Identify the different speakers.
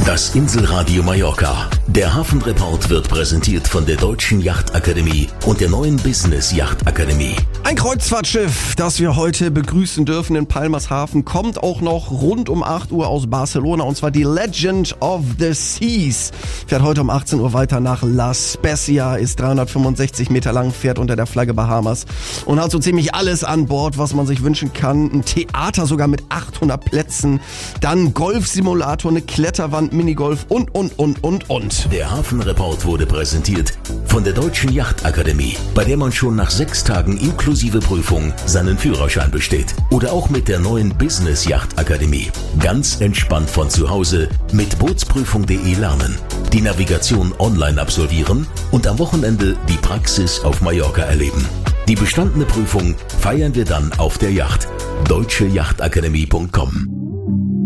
Speaker 1: Das Inselradio Mallorca. Der Hafenreport wird präsentiert von der Deutschen Yachtakademie und der neuen Business Yachtakademie.
Speaker 2: Ein Kreuzfahrtschiff, das wir heute begrüßen dürfen in Palmas Hafen, kommt auch noch rund um 8 Uhr aus Barcelona, und zwar die Legend of the Seas. Fährt heute um 18 Uhr weiter nach La Spezia, ist 365 Meter lang, fährt unter der Flagge Bahamas und hat so ziemlich alles an Bord, was man sich wünschen kann. Ein Theater sogar mit 800 Plätzen, dann Golfsimulator, eine Kletterwand, Minigolf und.
Speaker 1: Der Hafenreport wurde präsentiert von der Deutschen Yachtakademie, bei der man schon nach 6 Tagen inklusive Prüfung seinen Führerschein besteht. Oder auch mit der neuen Business Yachtakademie. Ganz entspannt von zu Hause mit bootsprüfung.de lernen, die Navigation online absolvieren und am Wochenende die Praxis auf Mallorca erleben. Die bestandene Prüfung feiern wir dann auf der Yacht. deutscheyachtakademie.com